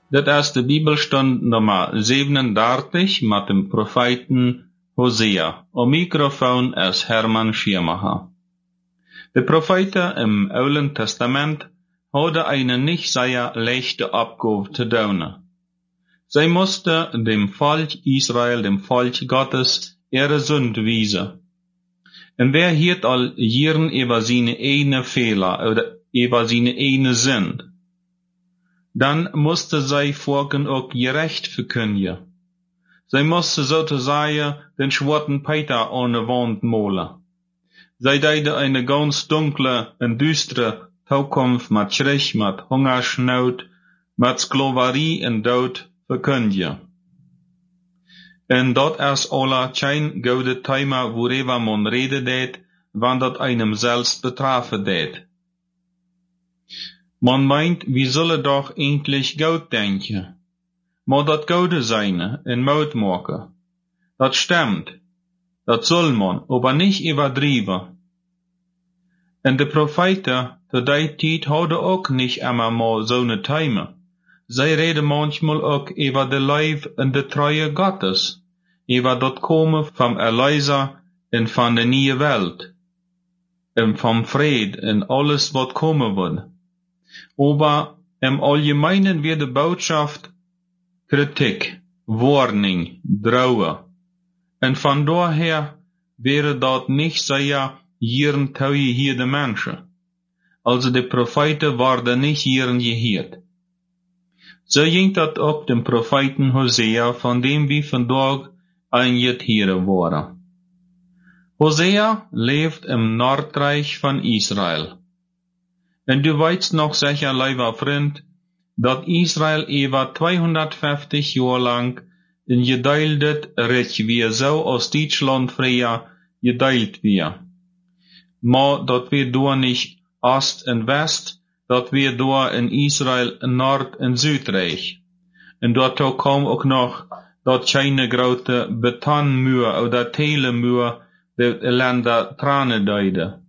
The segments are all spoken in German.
Dat is de Bibelstund nummer 37 met dem profeten Hosea. Om microfoon is Herman Schirmacher. De profeten im Oude Testament hadden eine nicht sehr leichte Aufgabe zu tun. Sie mussten dem Volk Israel, dem Volk Gottes, ihre Sünde wiesen. Und wer hielt all Jahren über seine eigene Fehler oder über seine eigene Sünde? Dann musste sie Volken auch gerecht verkündigen. Sie musste sozusagen den schwarzen Peter ohne Wand malen. Sie deiden eine ganz dunkle und düstere Zukunft mit Krieg, mit Hungersnot, mit Sklaverei und Tod verkündigen. Und dat is alle kein gute Thema, worüber man reden deed, wann dat einem selbst betrafen deed. Man meint, wir sollen doch eigentlich gut denken. Maar dat Gute sein en Mut machen. Dat stimmt. Dat soll man, aber nicht übertrieben. Und die Propheten zu der Zeit hadden auch nicht immer mal so eine Themen. Sie reden manchmal auch über de Leib und de Treue Gottes, über dat Kommen vom Erlöser und von der neuen Welt, und vom Fried und alles, wat kommen wird. Aber im Allgemeinen wird die Botschaft Kritik, Warning, Drohen. Und von daher wäre dort nicht sehr ihren Treue hier de Menschen. Also die Propheten waren nicht ihren gehiert. So ging dat auch dem Propheten Hosea, von dem wir vandaag einget hier waren. Hosea lebt im Nordreich von Israel. Und du weißt noch sicher, lieber Freund, dat Israel über 250 Jahre lang in gedeiltet Reich wie so aus Deutschland früher gedeilt wir. Maar dat wir da nicht Ost und West, dat wir da in Israel Nord- und Südreich. Und dort kam auch noch dat keine grote Betonmuur oder Telemuur de Länder tranen deide.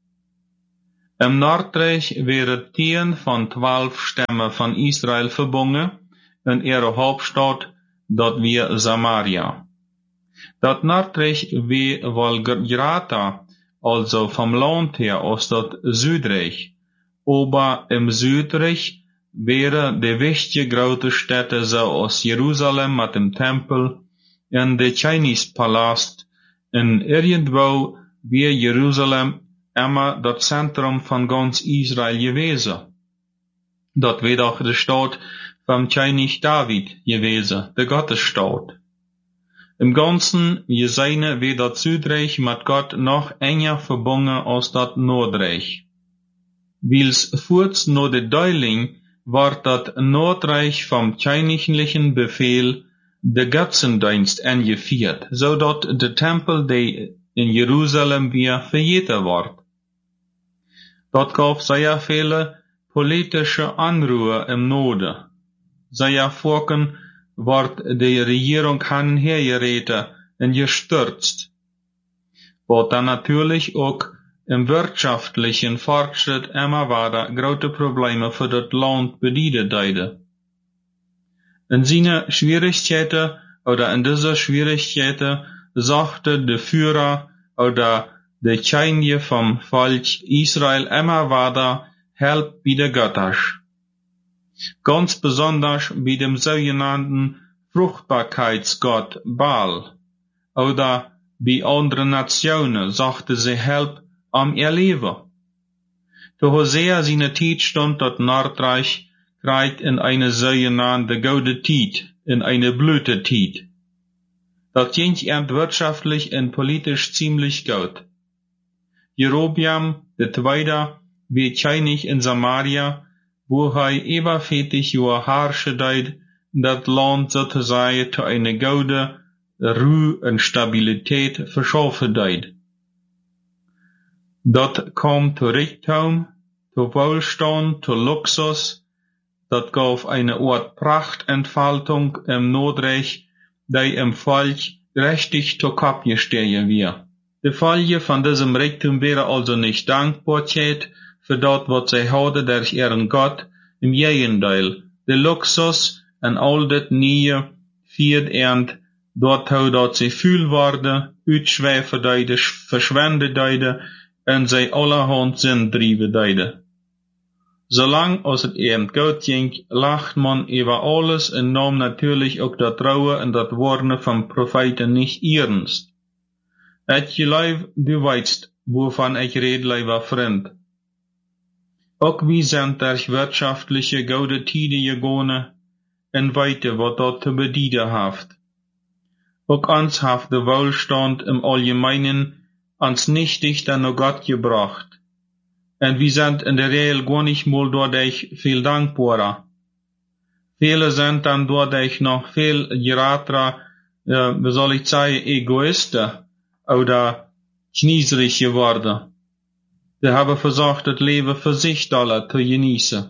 Im Nordreich wäre 10 von 12 Stämme von Israel verbunden und ihre Hauptstadt, dat wir Samaria. Dat Nordreich wäre wohl grater, also vom Land her aus dat Südreich. Aber im Südreich wäre die wichtige große Städte so aus Jerusalem mit dem Tempel und der Chinese Palast und irgendwo wäre Jerusalem immer das Zentrum von ganz Israel gewesen. Dat wäre auch die Stadt vom König David gewesen, der Gottesstadt. Im Ganzen gesehen wird das Südreich mit Gott noch enger verbunden als das Nordreich. Wils kurz nach der Deiling war das Nordreich vom königlichen Befehl der Götzendienst eingeführt, so dass der Tempel, der in Jerusalem wieder verjährt ward. Dort gab sehr viele politische Unruhe im Norden. Sehr Volken ward die Regierung hergeredet und gestürzt. Was dann natürlich auch im wirtschaftlichen Fortschritt immer weiter große Probleme für das Land bedienen deide. In seine Schwierigkeiten oder in dieser Schwierigkeiten sagte der Führer oder der Könige vom Volk Israel immer weiter Help bei der Götters. Ganz besonders bei dem sogenannten Fruchtbarkeitsgott Baal oder bei anderen Nationen sagte sie Help am ihr Leben. Zu Hosea seine Zeit stand das Nordreich greit in eine sogenannte Gode Zeit, in eine Blütezeit. Das ging wirtschaftlich und politisch ziemlich gut. Jerobiam II. Wie König in Samaria, wo über 40 Jahre herrschte deid, das Land sozusagen zu eine gute Ruhe und Stabilität verschaffen deid. Dat kam zu Reichtum, zu Wohlstand, zu Luxus, dat gab eine Art Prachtentfaltung im Nordreich, die im Volk richtig zu Kopf gestehen wir. Die Folge von diesem Reichtum wäre also nicht Dankbarkeit für das, was sie hadden durch ihren Gott, im Gegenteil, der Luxus en al dit nieuwe viert ernd, dat zij vuil worden, uitzwijven duiden, verschwenden duiden, en zij allerhand zin drijven duiden. Zolang als het ernd goed ging, lacht man über alles en nam natuurlijk ook dat trouwen en dat woorden van profeten niet ernst. Het geloof, du weitst, wovon ich red, lieber Freund. Ook wie sind durch wirtschaftliche gute Tide gegangen, en weite, wat dat te bedienen haft. Ook ons haft de Wohlstand im Allgemeinen ans nicht dichter nur Gott gebracht. En wir sind in der Regel gar nicht mal dadurch viel dankbarer. Viele sind dann dadurch noch viel geraterer, wie soll ich sagen, Egoisten oder knieserig geworden. Die haben versucht, das Leben für sich alle zu genießen.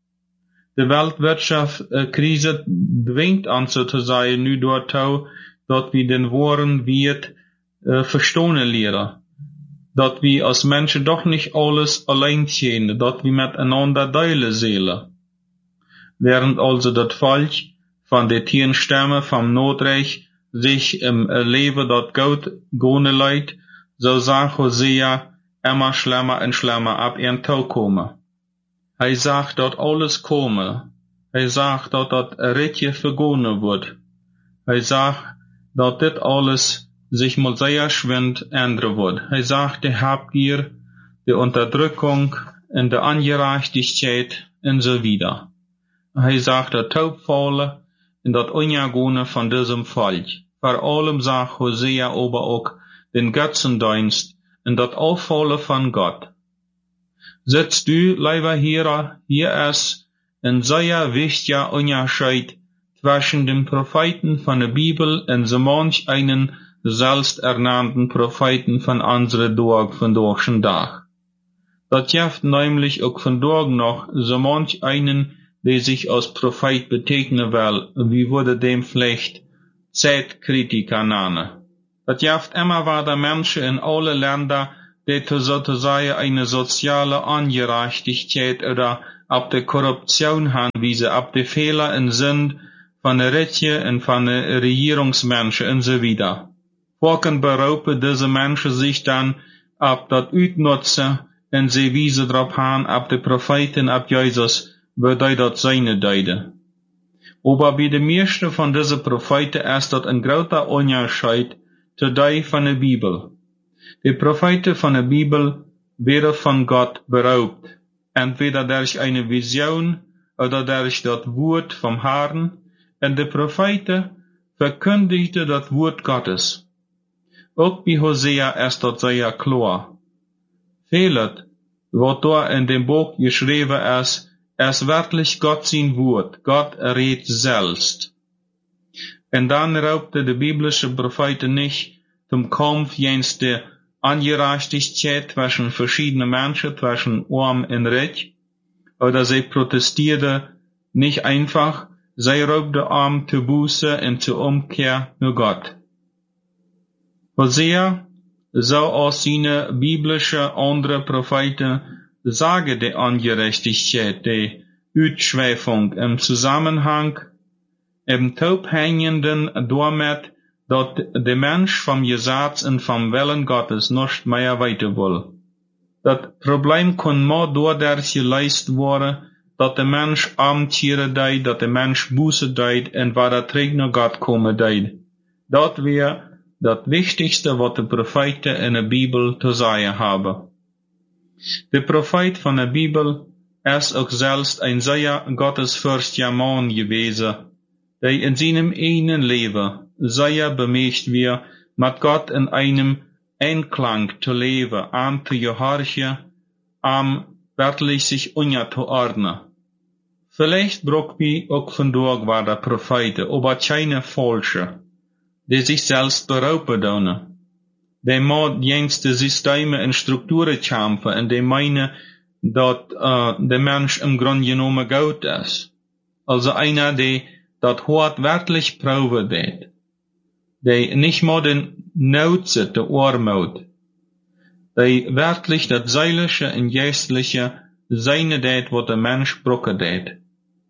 Die Weltwirtschaftskrise zwingt uns zu sein, nu dazu, dass wir den wahren Wert verstehen lernen. Dass wir als Menschen doch nicht alles allein tun, dass wir miteinander teilen sollen. Während also das Volk von den 10 Stämmen vom Nordreich sich im Leben dort gut gehen leidt, so sagt Hosea immer schlimmer und schlimmer ab ihren Tau kommen. Er sagt, dass alles komme. Er sagt, dass das Ritje vergonnen wird. Er sagt, dass das alles sich mal sehr schwind ändern wird. Er sagt, die Habgier, die Unterdrückung und die Ungerechtigkeit und so wieder. Er sagt, das Taubfalle und das Unjagone von diesem Volk. Vor allem sagt Hosea aber auch den Götzendienst und das Auffallen von Gott. Sitzt du, lieber hier ist ein sehr wichtiger Unterschied zwischen den Propheten von der Bibel und so manch einen selbsternannten Propheten von unseren Tag von deutschen Tag. Das gibt nämlich auch von Tag noch so manch einen, der sich als Prophet betegnen will, wie wurde dem vielleicht Zeitkritiker nennen. Das gibt immer weiter Menschen in alle Länder, die sozusagen eine soziale Ungerechtigkeit oder ab der Korruption hinweisen, ab der Fehler und Sünd von der Ritje und von der Regierungsmenschen und so wieder. Folgen berauben diese Menschen sich dann ab das Utnutzen und sie wiesen darauf hin, ab der Propheten, ab Jesus, würde das seine deide. Aber bei den meisten von diesen Propheten ist das ein großer Unterschied zu der von der Bibel. Die Propheten von der Bibel werden von Gott beraubt, entweder durch eine Vision oder durch das Wort vom Herrn, und die Propheten verkündigten das Wort Gottes. Auch bei Hosea ist das sehr klar. Vieles, was da in dem Buch geschrieben ist wirklich Gott sein Wort. Gott redet selbst. Und dann raubte die biblische Propheten nicht zum Kampf gegen die Ungerechtigkeit zwischen verschiedenen Menschen, zwischen Arm und Reich, oder sie protestierten nicht einfach, sie raubte Arm zu Buße und zur Umkehr nur Gott. Hosea, so aus seine biblische andere Propheten, sage die Ungerechtigkeit, die Utschweifung im Zusammenhang, im Taubhängenden damit, dass der Mensch vom Gesetz und vom Willen Gottes nicht mehr weiter will. Das Problem kann nur dadurch gelöst werden, dass der Mensch Abenteuer deed, dass der Mensch Buße deed und war der Träg nach Gott kommen deed. Das wäre das Wichtigste, was die Propheten in der Bibel zu sagen haben. Der Prophet von der Bibel ist auch selbst ein sehr gottesfürchtiger Mann gewesen, der in seinem eigenen Leben sehr bemüht war, mit Gott in einem Einklang zu leben, zu gehorchen, wirklich sich unterzuordnen. Vielleicht braucht wir auch von dort war der Propheten, aber keine falsche, die sich selbst berauben können. Die moet jengste Systeme und Strukturen kämpfen und die meinen, dass der Mensch im Grunde genommen gut ist. Also einer, der das Wort wirklich proben wird. Die nicht mal den Nutze, der Armut. Die wirklich das Seelische und Geistliche seine det, was der Mensch brauchen det.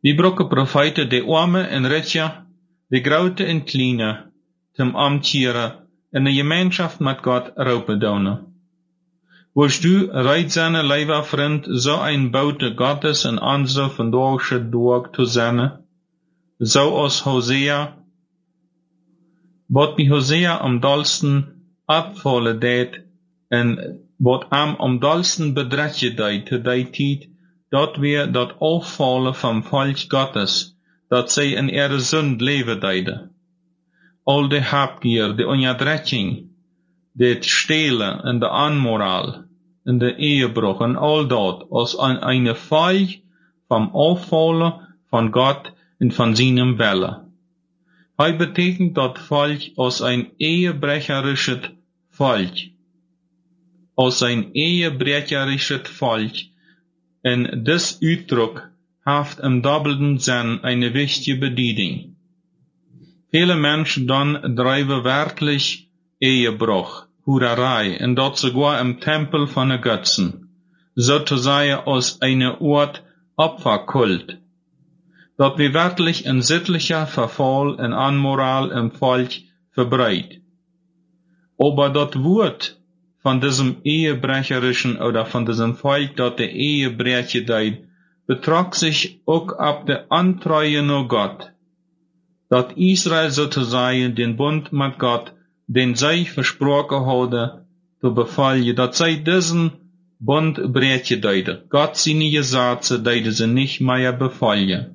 Wir brauchen Propheten, die Arme en Ritje, die Grote en Kleine, zum Amtieren in de Gemeinschaft mit Gott roepen doen. Woest du reit seine lieber Freund so ein Bote Gottes in onze vandaagse dag te zijn, so als Hosea, wat bij Hosea am dolsten abvallen deed, en wat am dolsten bedreigje deed te die tijd, dat weer dat afvallen van volk Gottes, dat zij in ihre zund leven deiden. Al de habgier, de onderdrukking, het stelen en de anmoraal, en de ehebruch en al dat, als eine Folge vom Aufvallen von Gott en von seinem Wille. Hij betekent dat Volk als ein ehebrecherisches Volk. Als ein ehebrecherisches Volk. En dis Uitdruck heeft im doppelten Sinn eine wichtige Bedeutung. Viele Menschen dann drijven werkelijk Ehebruch, Hurerei, en dat sogar im Tempel von den Götzen, sozusagen als eine Art Opferkult. Dat wir wirklich ein sittlicher Verfall en Anmoral im Volk verbreitet. Aber das Wort von diesem Ehebrecherischen oder von diesem Volk, dat de Ehebreche deed, betrug sich auch auf de Antreue nur Gott. Dat Israel sozusagen den Bund mit Gott, den zij versprochen hadden, te bevallen, dat zij diesen Bund brechen deiden. Gott seine Gesetze deiden sie nicht mehr bevallen.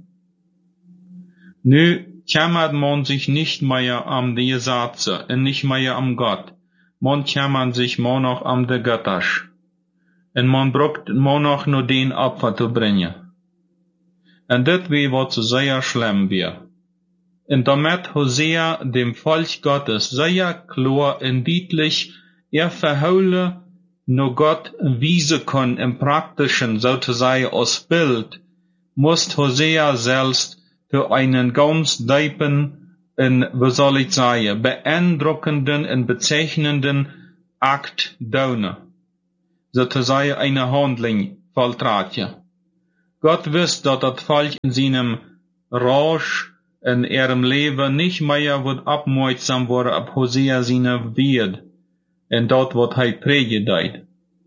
Nu kümmert man sich nicht mehr um die Gesetze und nicht mehr um Gott. Man kümmert sich nur noch um die Götters. Und man braucht nur noch nur den Opfer zu bringen. Und das wäre was sehr schlimm wäre. Und damit Hosea dem Volk Gottes sehr klar und deutlich verhaule nur Gott wiesen kann im Praktischen, sozusagen als Bild, muss Hosea selbst für einen ganz tiefen und, wie soll ich sagen, beeindruckenden und bezeichnenden Akt tun. Sozusagen eine Handlung volltragen. Gott wisst, dass das Volk in seinem Rausch in ihrem Leben nicht mehr wird aufmerksam worden auf Hosea seine Wert und dort wird predigt.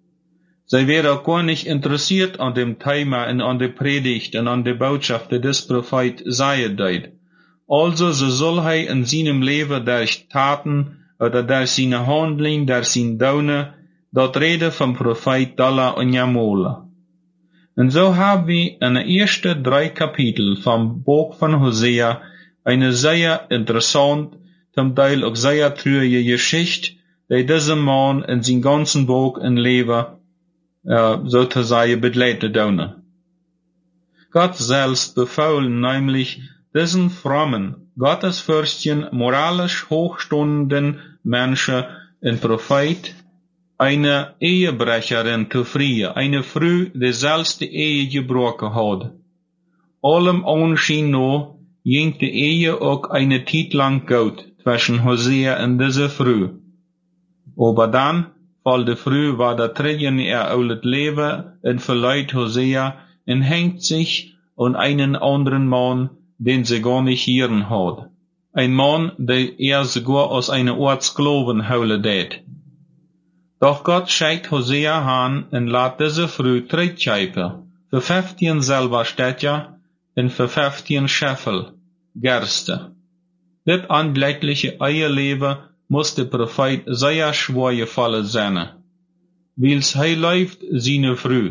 Sie wäre gar nicht interessiert an dem Thema und an der Predigt und an der Botschaft, die des Prophet sagen deed. Also so soll in seinem Leben durch Taten oder durch seine Handlung, durch sein Daune, dort reden vom Prophet Dalla und Jamola. Und so haben wir in den ersten 3 Kapitel vom Buch von Hosea eine sehr interessant, zum Teil auch sehr traurige Geschichte, die diesem Mann in seinem ganzen Buch und Leben sozusagen begleitet haben. Gott selbst befahl nämlich diesen frommen, gottesfürchtigen, moralisch hochstehenden Menschen und Prophet, eine Ehebrecherin zu frieren, eine Frau, die selbst die Ehe gebrochen hat. Allem Anschein nach ging die Ehe auch eine Zeit lang gut zwischen Hosea und dieser Frau. Aber dann, weil die Frau war der 3 Jahre alt Leben und verleiht Hosea und hängt sich an einen anderen Mann, den sie gar nicht hören hat. Ein Mann, der sogar aus einer Art Sklaven holen tät. Doch Gott schickt Hosea an und lässt diese Frau zurückgeben, für 15 Silberstädte und für 15 Scheffel Gerste. Das anblickliche Eheleben muss der Prophet sehr schwer gefallen sein, weil's läuft seine Frau.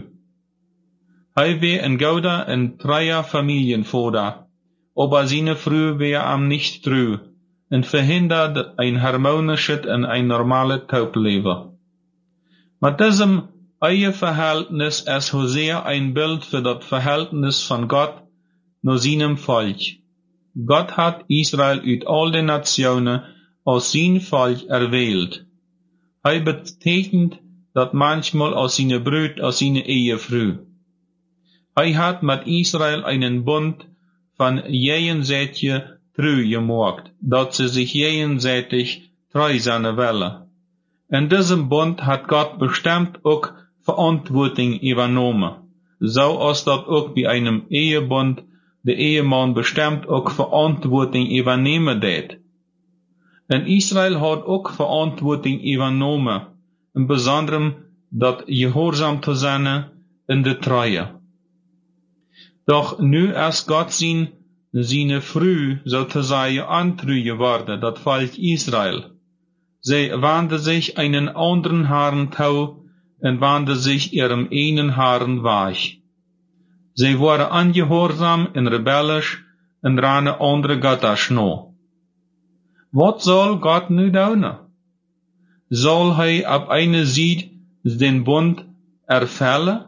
War ein guter und treuer Familienvater, aber seine Frau war ihm nicht treu und verhindert ein harmonisches und ein normales Taubleben. Mit diesem Eheverhältnis ist Hosea ein Bild für das Verhältnis von Gott nur seinem Volk. Gott hat Israel aus all den Nationen aus sein Volk erwählt. Er betekent dat manchmal aus seiner Brut, aus seiner Ehefrau. Er hat mit Israel einen Bund von jenseitige Treu gemacht, dat sie sich jenseitig treu sein wollen. In diesem Bund hat Gott bestimmt auch Verantwortung übernommen, so als das auch bei einem Ehebund de Ehemann bestimmt ook verantwoording übernehmen deed. En Israël had ook verantwoording übernommen, in besonderem dat gehoorzaam te zijn in de treue. Doch nu als God zijn früh, so te zeggen, antruhe worden, dat volk Israël. Zij wandten sich einen anderen Haaren toe en wandten sich ihrem einen Haaren weg. Zij waren ongehoorzaam en rebellisch en ranen andere gottes na. Wat zal God nu doen? Zal hij op eine Seite den Bund erfüllen?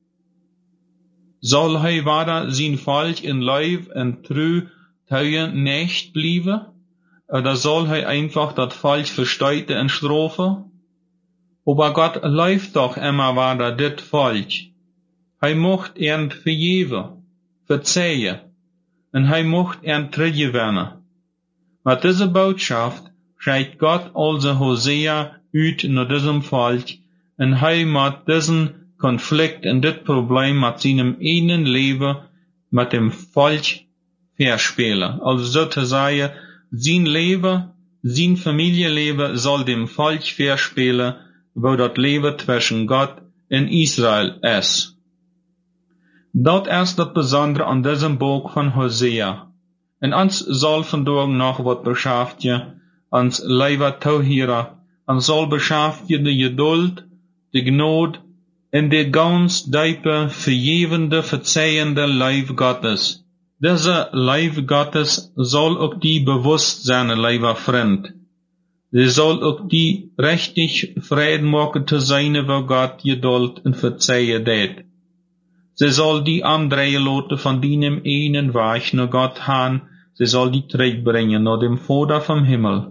Zal hij weiter zijn volk in Leib en trouw treuen nicht blijven? Oder soll hij einfach das Volk versteuten en strafen? Aber Gott läuft doch immer weiter dit Volk. Hij mocht ihn vergeven, verzeihen, en hij mocht ihn teruggewinnen. Mit dieser Botschaft schreibt Gott also Hosea uit naar diesem Volk, en hij moet diesen Konflikt en dit Problem mit seinem eigenen Leben mit dem Volk verspelen. Also so zu sagen, sein Leben, sein Familienleben soll dem Volk verspelen, wo das Leben zwischen Gott und Israel ist. Dat is das Besondere an diesem Buch von Hosea. En ons soll vandaag noch wat beschäftigen, ons Leben toeheren, ons soll beschäftigen die Geduld, die Gnade en die ganz diepe, vergevende, verzeihende Liebe Gottes. Diese Liebe Gottes soll auch die bewusst sein, lieber Freund. Sie soll auch die richtig Frieden machen zu sein, wo Gott Geduld und Verzeihen deed. Sie soll die andrehen lassen von deinem einen Weg nach Gott haben, sie soll die zurückbringen nach dem Vater vom Himmel.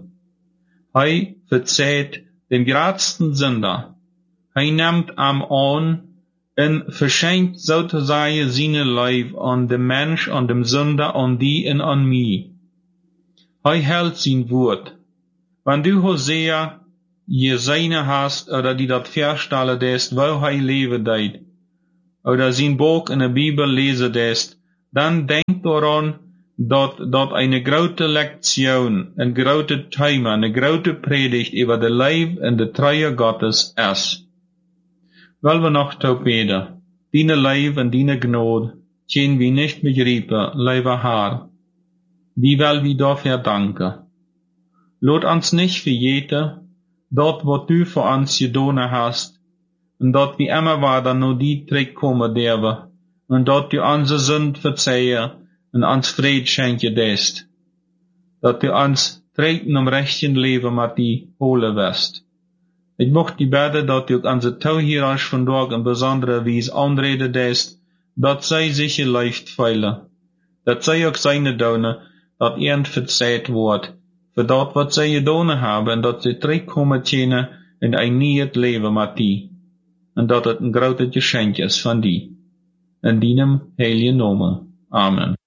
Hij verzeiht den größten Sünder. Hij nimmt am an en verschenkt sozusagen seine Leib an dem Mensch, an dem Sünder, an die und an mich. Hij hält sein Wort. Wenn du Hosea gesehen hast, oder die dat verstellen dest, wo hij leben deed, oder sein Buch in der Bibel lesen dest, dann denk daran, dat eine grote Lektion, een grote Thema, eine grote Predigt über de Leib und de Treue Gottes ist. Weil wir noch beten, deine Leib und deine Gnade, können wir nicht begreifen, lieber Herr. Wie will wir dafür danken? Lass uns nicht vergeten, dort, was du für uns getan hast, und dort wir immer weiter nur die zurückkommen dürfen, und dort du unsere Sünden verzeihen, und uns Frieden schenken dest, dass du uns treten rechten Leben mit die holen wirst. Ich möchte die beten, dass du unsere Zuhörer vandaag in besondere Weise anreden dest, dass sie sich leicht fühlen, dass sie auch seine Daunen, dass ihnen verzeiht wird, für das, was sie getan haben, und dass sie zurückkommen können in ein neues Leben mit dir, und dass es ein großes Geschenk ist von dir. In deinem heiligen Namen. Amen.